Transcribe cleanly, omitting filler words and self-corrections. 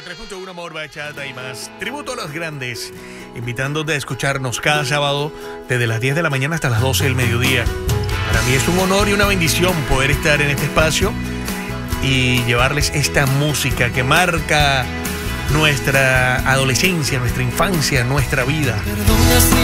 93.1 Amor, Bachata y más. Tributo a los grandes, invitándote a escucharnos cada sábado desde las 10 de la mañana hasta las 12 del mediodía. Para mí es un honor y una bendición poder estar en este espacio y llevarles esta música que marca nuestra adolescencia, nuestra infancia, nuestra vida.